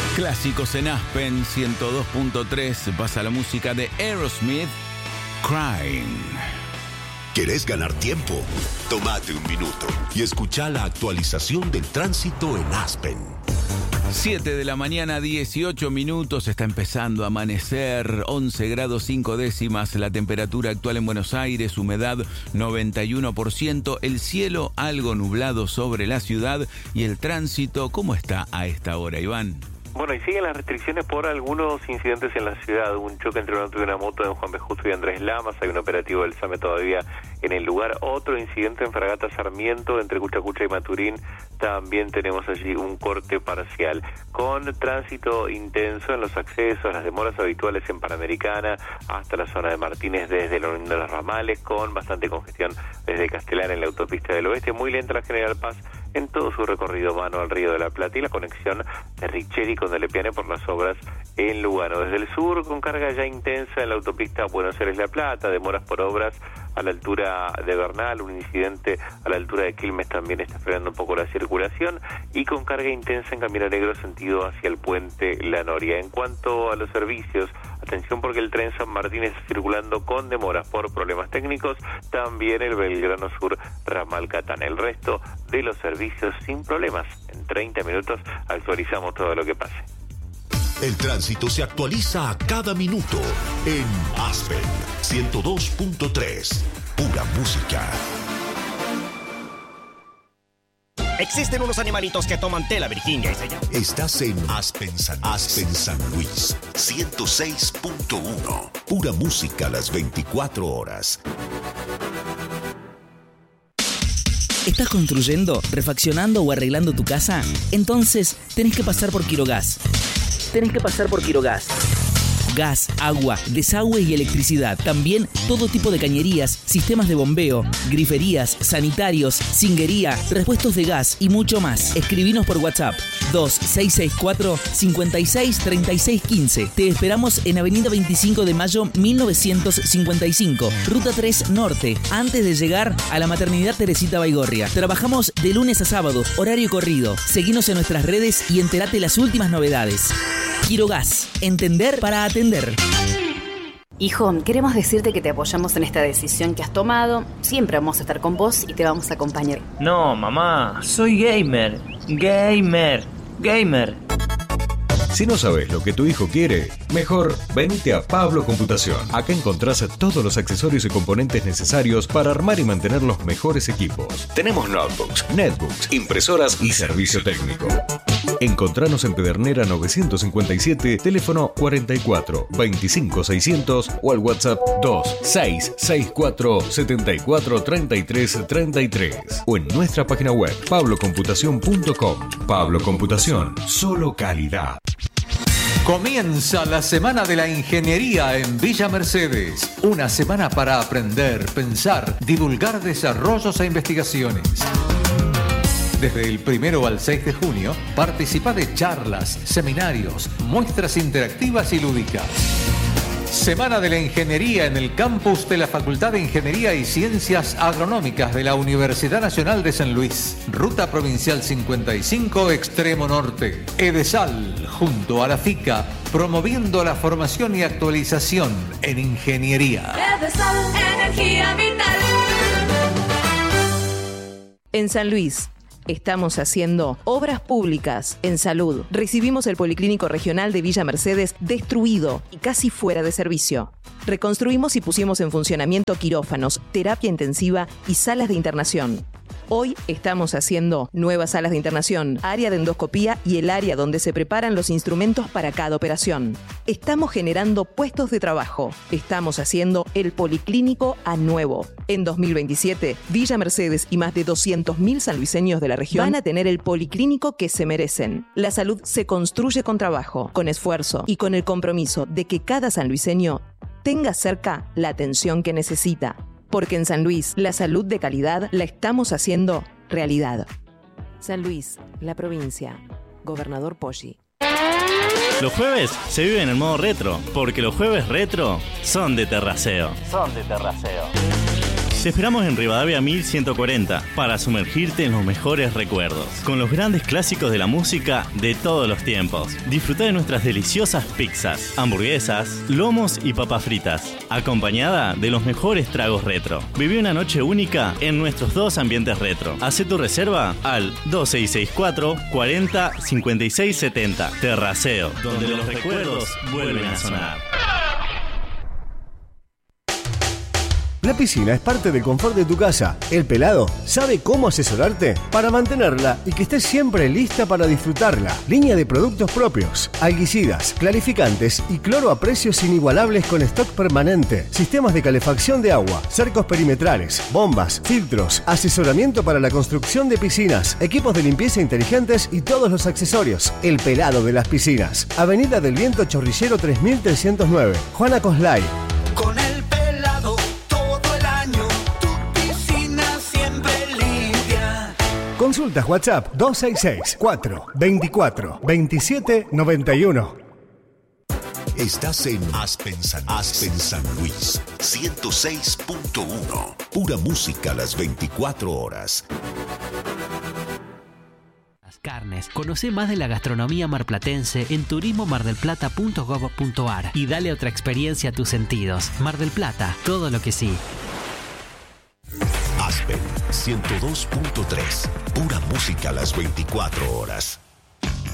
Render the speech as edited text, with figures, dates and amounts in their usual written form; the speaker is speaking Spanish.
Clásicos en Aspen 102.3. Pasa la música de Aerosmith, Crying. ¿Querés ganar tiempo? Tómate un minuto y escucha la actualización del tránsito en Aspen. 7 de la mañana, 18 minutos, está empezando a amanecer, 11 grados 5 décimas, la temperatura actual en Buenos Aires, humedad 91%, el cielo algo nublado sobre la ciudad y el tránsito, ¿cómo está a esta hora, Iván? Bueno, y siguen las restricciones por algunos incidentes en la ciudad. Un choque entre un auto y una moto en Juan B. Justo y Andrés Lamas. Hay un operativo del SAME todavía en el lugar. Otro incidente en Fragata Sarmiento, entre Cuchacucha y Maturín. También tenemos allí un corte parcial. Con tránsito intenso en los accesos, las demoras habituales en Panamericana hasta la zona de Martínez desde la Unión de los Ramales, con bastante congestión desde Castelar en la autopista del Oeste. Muy lenta la General Paz en todo su recorrido mano al Río de la Plata y la conexión de Richeri con Delepiane por las obras en Lugano. Desde el sur, con carga ya intensa en la autopista Buenos Aires-La Plata, demoras por obras a la altura de Bernal, un incidente a la altura de Quilmes también está frenando un poco la circulación, y con carga intensa en Camino Negro sentido hacia el puente La Noria. En cuanto a los servicios, atención porque el tren San Martín está circulando con demoras por problemas técnicos, también el Belgrano Sur Ramal Catán. El resto de los servicios sin problemas. En 30 minutos actualizamos todo lo que pase. El tránsito se actualiza a cada minuto en Aspen 102.3. Pura música. Existen unos animalitos que toman tela, Virginia, y se llaman... Estás en Aspen San Luis 106.1. Pura música a las 24 horas. ¿Estás construyendo, refaccionando o arreglando tu casa? Entonces, tenés que pasar por Quirogas. Gas, agua, desagüe y electricidad. También todo tipo de cañerías, sistemas de bombeo, griferías, sanitarios, cinguería, repuestos de gas y mucho más. Escribinos por WhatsApp 2664-563615. Te esperamos en Avenida 25 de Mayo 1955, Ruta 3 Norte, antes de llegar a la Maternidad Teresita Baigorria. Trabajamos de lunes a sábado, horario corrido. Seguinos en nuestras redes y entérate las últimas novedades. Quirogas, entender para atender. Hijo, queremos decirte que te apoyamos en esta decisión que has tomado. Siempre vamos a estar con vos y te vamos a acompañar. No, mamá, soy gamer. Gamer. Si no sabes lo que tu hijo quiere, mejor venite a Pablo Computación. Acá encontrás todos los accesorios y componentes necesarios para armar y mantener los mejores equipos. Tenemos notebooks, netbooks, impresoras y servicio técnico. Encontranos en Pedernera 957, teléfono 44 25 600 o al WhatsApp 2664 74 33 33 o en nuestra página web pablocomputacion.com. Pablo Computación, solo calidad. Comienza la Semana de la Ingeniería en Villa Mercedes. Una semana para aprender, pensar, divulgar desarrollos e investigaciones. Desde el 1 al 6 de junio, participa de charlas, seminarios, muestras interactivas y lúdicas. Semana de la Ingeniería en el campus de la Facultad de Ingeniería y Ciencias Agronómicas de la Universidad Nacional de San Luis. Ruta Provincial 55, Extremo Norte. EDESAL, junto a la FICA, promoviendo la formación y actualización en ingeniería. EDESAL, energía vital. En San Luis estamos haciendo obras públicas en salud. Recibimos el Policlínico Regional de Villa Mercedes destruido y casi fuera de servicio. Reconstruimos y pusimos en funcionamiento quirófanos, terapia intensiva y salas de internación. Hoy estamos haciendo nuevas salas de internación, área de endoscopía y el área donde se preparan los instrumentos para cada operación. Estamos generando puestos de trabajo. Estamos haciendo el Policlínico a nuevo. En 2027, Villa Mercedes y más de 200.000 sanluiseños de la región van a tener el policlínico que se merecen. La salud se construye con trabajo, con esfuerzo y con el compromiso de que cada sanluiseño tenga cerca la atención que necesita. Porque en San Luis, la salud de calidad la estamos haciendo realidad. San Luis, la provincia. Gobernador Poggi. Los jueves se viven en modo retro, porque los jueves retro son de terraceo. Te esperamos en Rivadavia 1140 para sumergirte en los mejores recuerdos, con los grandes clásicos de la música de todos los tiempos. Disfruta de nuestras deliciosas pizzas, hamburguesas, lomos y papas fritas, acompañada de los mejores tragos retro. Viví una noche única en nuestros 2 ambientes retro. Haz tu reserva al 2664 40 56 70. Terraceo, donde los recuerdos vuelven a sonar. La piscina es parte del confort de tu casa. El Pelado sabe cómo asesorarte para mantenerla y que estés siempre lista para disfrutarla. Línea de productos propios, alguicidas, clarificantes y cloro a precios inigualables con stock permanente. Sistemas de calefacción de agua, cercos perimetrales, bombas, filtros, asesoramiento para la construcción de piscinas, equipos de limpieza inteligentes y todos los accesorios. El Pelado de las piscinas. Avenida del Viento Chorrillero 3309. Juana Coslay. Con el Pelado todo el año, tu piscina siempre limpia. Consultas WhatsApp 266-424-2791. Estás en Aspen San Luis 106.1. Pura música a las 24 horas. Carnes. Conoce más de la gastronomía marplatense en turismomardelplata.gov.ar y dale otra experiencia a tus sentidos. Mar del Plata, todo lo que sí. Aspen 102.3. Pura música a las 24 horas.